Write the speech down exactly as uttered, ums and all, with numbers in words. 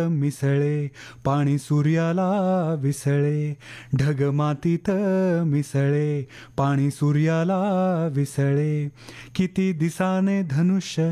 मिसळे, पाणी सूर्याला विसळे. ढग मातीत मिसळे, पाणी सूर्याला विसळे. किती दिसाने धनुष्य